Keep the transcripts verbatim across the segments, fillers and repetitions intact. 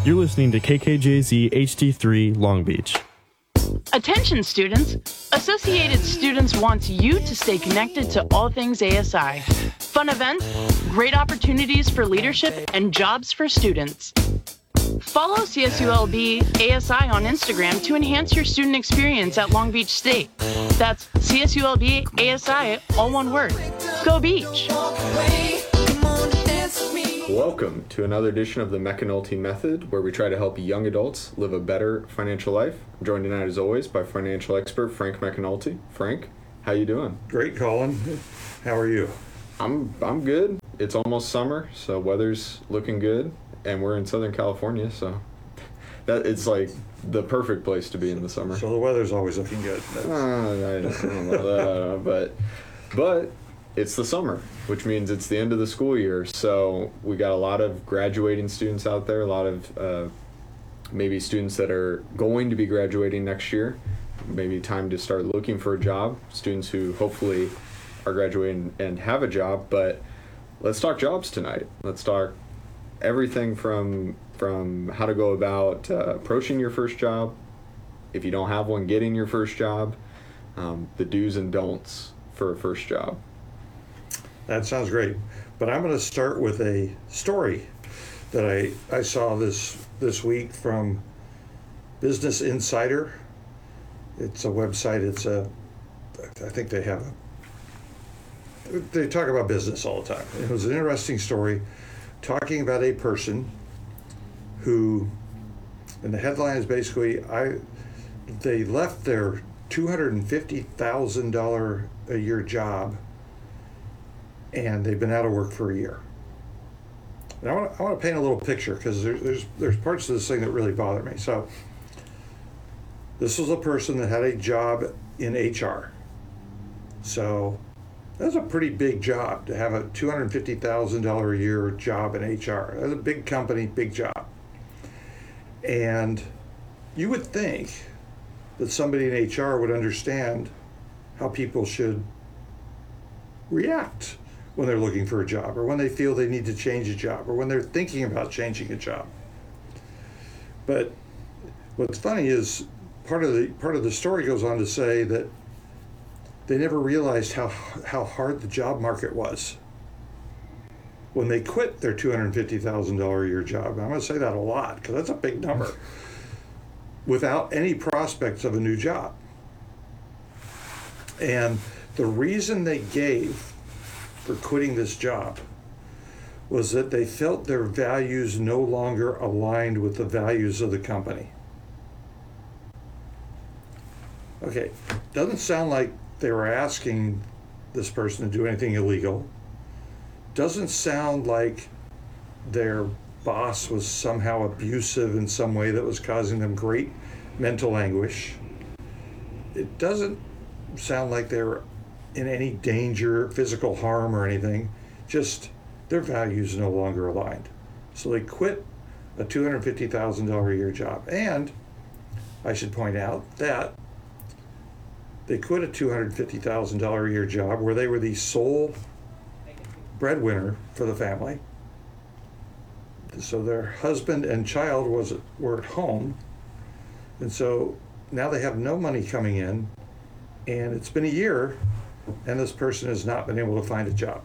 You're listening to K K J Z H D three Long Beach. Attention students! Associated Students wants you to stay connected to all things A S I. Fun events, great opportunities for leadership, and jobs for students. Follow C S U L B A S I on Instagram to enhance your student experience at Long Beach State. That's C S U L B A S I, all one word. Go Beach! Welcome to another edition of the McAnulty Method, where we try to help young adults live a better financial life. I'm joined tonight, as always, by financial expert Frank McAnulty. Frank, how you doing? Great, Colin. How are you? I'm I'm good. It's almost summer, so weather's looking good, and we're in Southern California, so that it's like the perfect place to be in the summer. So the weather's always looking good. Uh, I don't know about that, but but. It's the summer, which means it's the end of the school year. So we got a lot of graduating students out there, a lot of uh, maybe students that are going to be graduating next year. Maybe time to start looking for a job. Students who hopefully are graduating and have a job. But let's talk jobs tonight. Let's talk everything from from how to go about uh, approaching your first job. If you don't have one, getting your first job. Um, the do's and don'ts for a first job. That sounds great. But I'm going to start with a story that I, I saw this this week from Business Insider. It's a website. It's a, I think they have a, they talk about business all the time. It was an interesting story talking about a person who, and the headline is basically, I, they left their two hundred fifty thousand dollars a year job, and they've been out of work for a year. And I want to, I want to paint a little picture, because there, there's there's parts of this thing that really bother me. So this was a person that had a job in H R. So that's a pretty big job to have a two hundred fifty thousand dollars a year job in H R. That's a big company, big job. And you would think that somebody in H R would understand how people should react when they're looking for a job, or when they feel they need to change a job, or when they're thinking about changing a job. But what's funny is part of the part of the story goes on to say that they never realized how how hard the job market was when they quit their two hundred fifty thousand dollars a year job. I'm going to say that a lot, because that's a big number, without any prospects of a new job. And the reason they gave for quitting this job was that they felt their values no longer aligned with the values of the company. Okay, doesn't sound like they were asking this person to do anything illegal. Doesn't sound like their boss was somehow abusive in some way that was causing them great mental anguish. It doesn't sound like they were in any danger, physical harm or anything, just their values no longer aligned. So they quit a two hundred fifty thousand dollars a year job. And I should point out that they quit a two hundred fifty thousand dollars a year job where they were the sole breadwinner for the family. So their husband and child was were at home. And so now they have no money coming in, and it's been a year, and this person has not been able to find a job.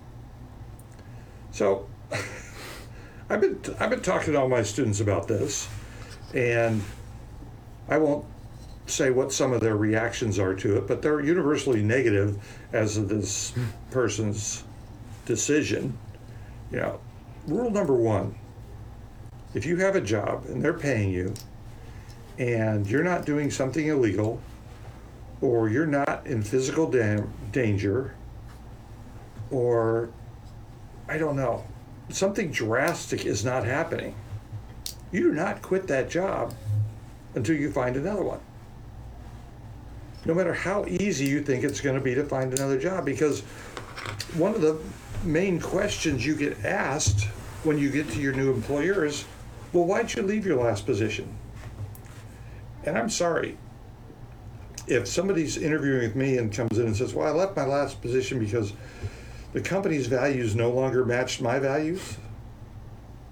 So I've been I've been talking to all my students about this, and I won't say what some of their reactions are to it, but they're universally negative as of this person's decision. You know, rule number one, if you have a job and they're paying you, and you're not doing something illegal, or you're not in physical da- danger, or, I don't know, something drastic is not happening, you do not quit that job until you find another one. No matter how easy you think it's going to be to find another job, because one of the main questions you get asked when you get to your new employer is, well, why'd you leave your last position? And I'm sorry, if somebody's interviewing with me and comes in and says, well, I left my last position because the company's values no longer matched my values,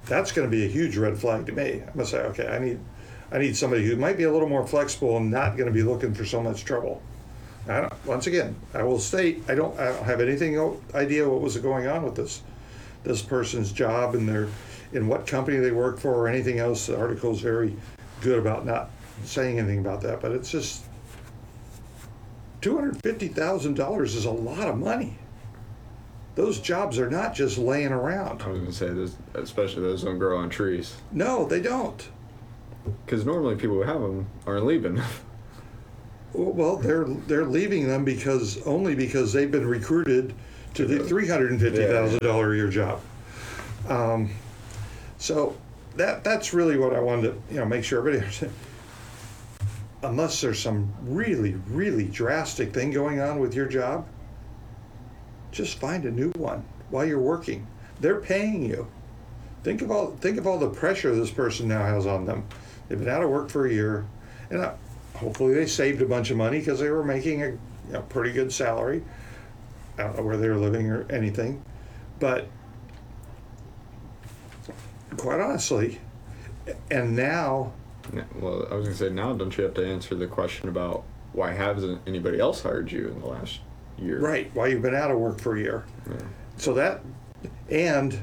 that's going to be a huge red flag to me. I'm going to say, okay, I need, I need somebody who might be a little more flexible and not going to be looking for so much trouble. I don't, once again, I will state, I don't, I don't have anything o- idea what was going on with this, this person's job and their, in what company they work for or anything else. The article is very good about not saying anything about that, but it's just two hundred fifty thousand dollars is a lot of money. Those jobs are not just laying around. I was gonna say, those, especially those don't grow on trees. No, they don't. Because normally people who have them aren't leaving. Well, they're they're leaving them because only because they've been recruited to the three hundred and fifty thousand dollar a year job. Um, so that that's really what I wanted to you know make sure everybody understands. Unless there's some really really drastic thing going on with your job, just find a new one while you're working. They're paying you. Think of all think of all the pressure this person now has on them. They've been out of work for a year, and uh, hopefully they saved a bunch of money because they were making a you know, pretty good salary. I don't know where they were living or anything, but quite honestly, and now. Yeah, well, I was gonna say, now don't you have to answer the question about why hasn't anybody else hired you in the last year? Right, while you've been out of work for a year. Yeah. So that, and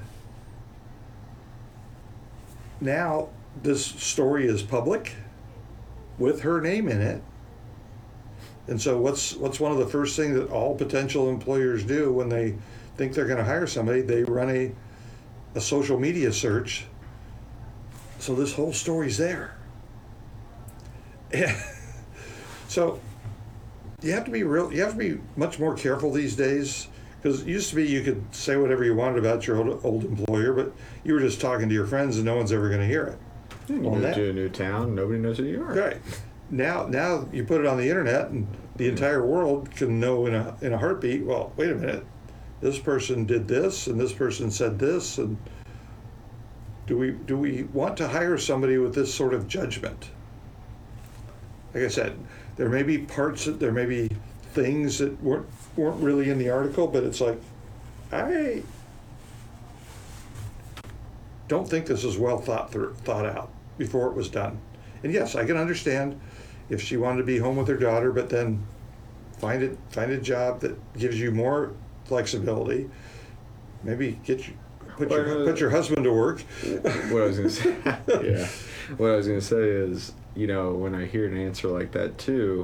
now this story is public with her name in it. And so what's what's one of the first things that all potential employers do when they think they're going to hire somebody? They run a a social media search. So this whole story's there. So you have to be real. You have to be much more careful these days, because it used to be you could say whatever you wanted about your old, old employer, but you were just talking to your friends and no one's ever going to hear it. You Well, move that- to a new town, nobody knows who you are. Right. Now, now you put it on the internet, and the entire world can know in a in a heartbeat. Well, wait a minute, this person did this, and this person said this, and do we do we want to hire somebody with this sort of judgment? Like I said, there may be parts, that, there may be things that weren't weren't really in the article, but it's like, I don't think this is well thought through, thought out before it was done. And yes, I can understand if she wanted to be home with her daughter, but then find it find a job that gives you more flexibility. Maybe get you put your Well, put your husband to work. What I was gonna say, yeah. What I was gonna say is, you know, when I hear an answer like that too,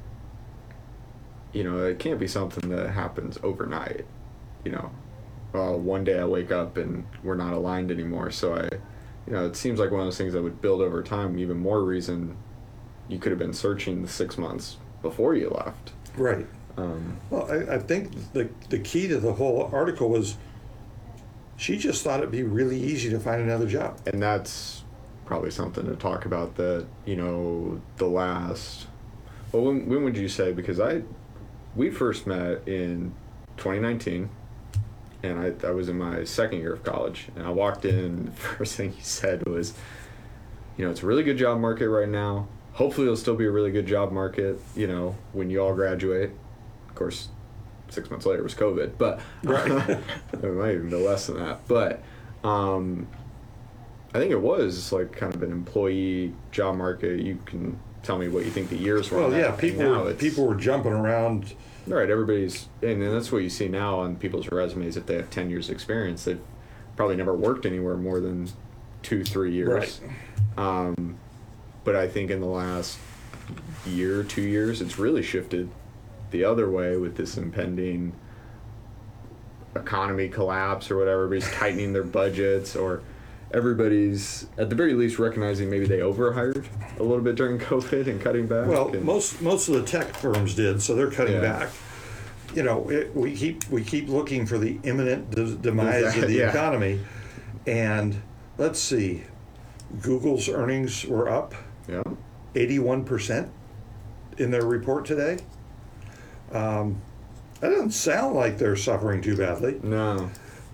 you know, it can't be something that happens overnight. You know, well, one day I wake up and we're not aligned anymore. So I, you know, it seems like one of those things that would build over time. Even more reason you could have been searching the six months before you left. Right. Um, Well, I, I think the the key to the whole article was she just thought it'd be really easy to find another job. and that's probably something to talk about. That, you know, the last. Well, when when would you say? Because I, we first met in twenty nineteen. And I, I was in my second year of college, and I walked in, the first thing he said was, you know, it's a really good job market right now. Hopefully it'll still be a really good job market, you know, when you all graduate. Of course, six months later was COVID, but Right. it might even be less than that. But um, I think it was like kind of an employee job market. You can tell me what you think the years were. Well, on that. yeah, And people now were, it's- people were jumping around. Right, everybody's, and then that's what you see now on people's resumes. If they have ten years experience, they've probably never worked anywhere more than two, three years. Right. Um, but I think in the last year, two years, it's really shifted the other way with this impending economy collapse or whatever. Everybody's tightening their budgets, or everybody's, at the very least, recognizing maybe they overhired a little bit during COVID and cutting back. Well, and, most most of the tech firms did, so they're cutting Yeah. back. You know, it, we keep we keep looking for the imminent de- demise of the Yeah. economy, and let's see, Google's earnings were up yeah. eighty-one percent in their report today. Um, that doesn't sound like they're suffering too badly, No.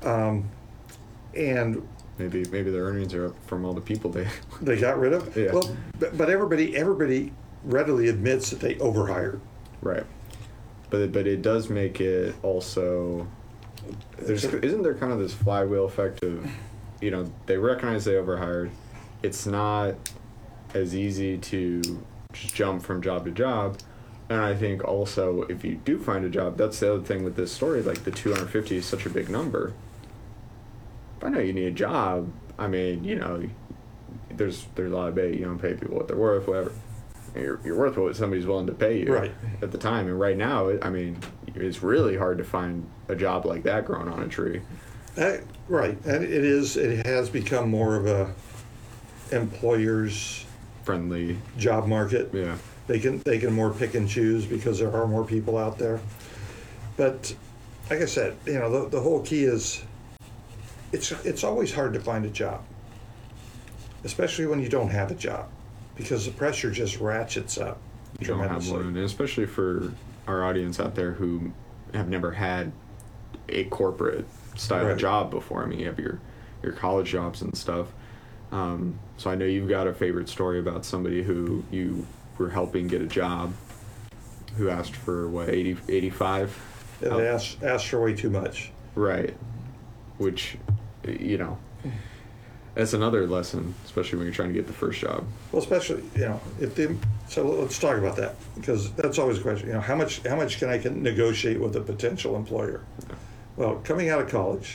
and Maybe maybe their earnings are up from all the people they. they got rid of. Yeah. Well, but, but everybody everybody readily admits that they overhired. Right. But it, but it does make it also. There's isn't there kind of this flywheel effect of you know, they recognize they overhired. It's not as easy to just jump from job to job. And I think also if you do find a job, that's the other thing with this story, like the two hundred fifty is such a big number. If I know you need a job, I mean, you know, there's there's a lot of debate, you don't pay people what they're worth, whatever. You're, you're worth what somebody's willing to pay you Right. at the time. And right now, it, I mean, it's really hard to find a job like that growing on a tree. Uh, right, and it is. It has become more of a employer's Friendly, job market. yeah. They can they can more pick and choose because there are more people out there. But like I said, you know, the, the whole key is it's it's always hard to find a job, especially when you don't have a job, because the pressure just ratchets up You don't have tremendously. one, and especially for our audience out there who have never had a corporate style Right. job before. I mean, you have your your college jobs and stuff. Um, so I know you've got a favorite story about somebody who you were helping get a job, who asked for what eighty, eighty-five? And they ask ask for way too much. Right. Which, you know, that's another lesson, especially when you're trying to get the first job. Well, especially, you know, if they, so let's talk about that, because that's always a question. You know, how much how much can I can negotiate with a potential employer? Well, coming out of college,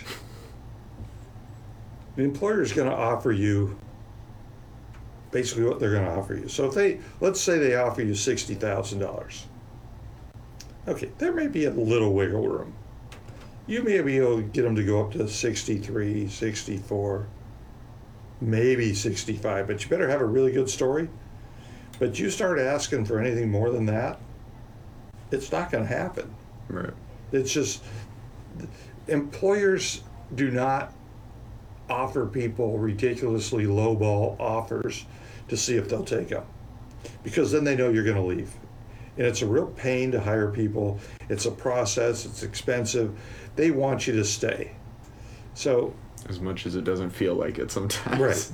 the employer is going to offer you basically what they're going to offer you. So if they, let's say they offer you sixty thousand dollars. Okay, there may be a little wiggle room. You may be able to get them to go up to sixty-three, sixty-four, maybe sixty-five, but you better have a really good story. But you start asking for anything more than that, it's not going to happen. Right. It's just, employers do not offer people ridiculously lowball offers to see if they'll take them, because then they know you're going to leave. And it's a real pain to hire people. It's a process. It's expensive. They want you to stay. So, As much as it doesn't feel like it sometimes. right.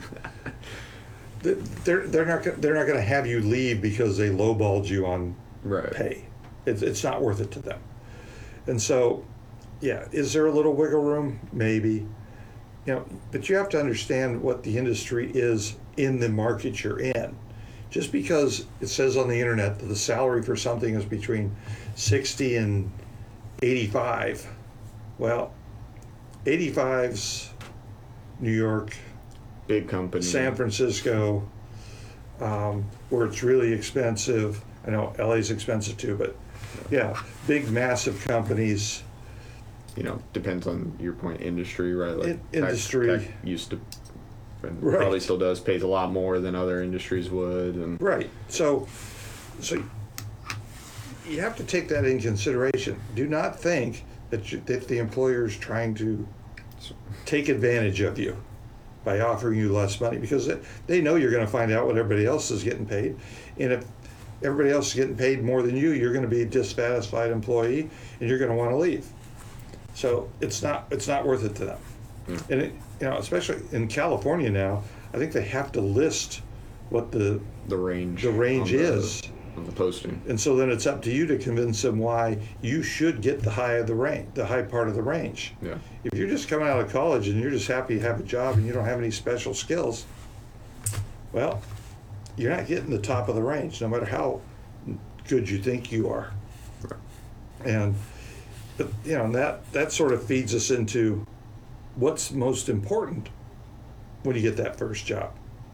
th- They're they're not go- they're not going to have you leave because they lowballed you on Right. pay. It's it's not worth it to them. And so, yeah, is there a little wiggle room? Maybe. You know, but you have to understand what the industry is in the market you're in. Just because it says on the internet that the salary for something is between sixty and eighty-five, well, eighty-five's New York, Big company. San Francisco, um, where it's really expensive. I know L A's expensive too, but yeah, big, massive companies. You know, depends on your point, industry, right? Like In- tech- industry. tech used to, and Right. probably still does, pays a lot more than other industries would, and Right. So, so you have to take that in consideration. Do not think that, you, that the employer is trying to take advantage of you by offering you less money, because they, they know you're going to find out what everybody else is getting paid. And if everybody else is getting paid more than you, you're going to be a dissatisfied employee and you're going to want to leave. So it's not it's not worth it to them. Mm. And it, you know, especially in California now, I think they have to list what the the range. the range on the- is. on the posting. And so then it's up to you to convince them why you should get the high of the range, the high part of the range. Yeah. If you're just coming out of college and you're just happy to have a job and you don't have any special skills, well, you're not getting the top of the range, no matter how good you think you are. Right. And, but, you know, and that, that sort of feeds us into what's most important when you get that first job.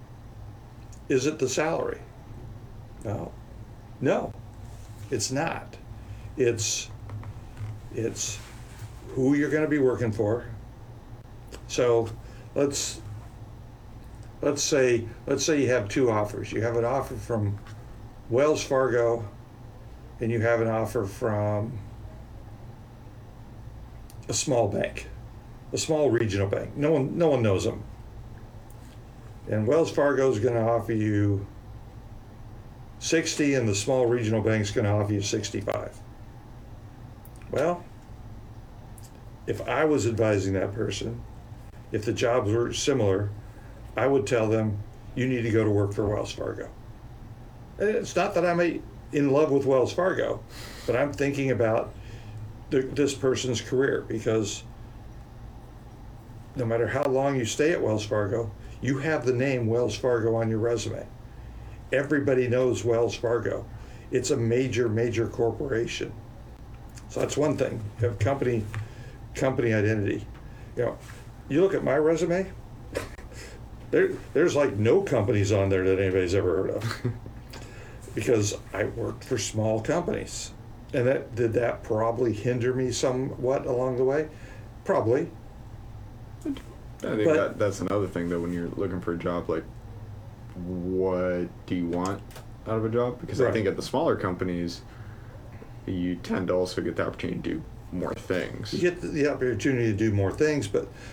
Is it the salary? Well, no, it's not. It's it's who you're going to be working for. So let's let's say let's say you have two offers. You have an offer from Wells Fargo, and you have an offer from a small bank, a small regional bank. No one no one knows them. And Wells Fargo is going to offer you sixty, and the small regional bank's going to offer you sixty-five. Well, if I was advising that person, if the jobs were similar, I would tell them, you need to go to work for Wells Fargo. And it's not that I'm a, in love with Wells Fargo, but I'm thinking about the, this person's career, because no matter how long you stay at Wells Fargo, you have the name Wells Fargo on your resume. Everybody knows Wells Fargo. It's a major, major corporation. So that's one thing. You have company, company identity. You know, you look at my resume. There, there's like no companies on there that anybody's ever heard of, because I worked for small companies, and that did that probably hinder me somewhat along the way? Probably. I think But- that, that's another thing though when you're looking for a job, like what do you want out of a job? Because I Right. think at the smaller companies you tend to also get the opportunity to do more things. You get the, the opportunity to do more things, but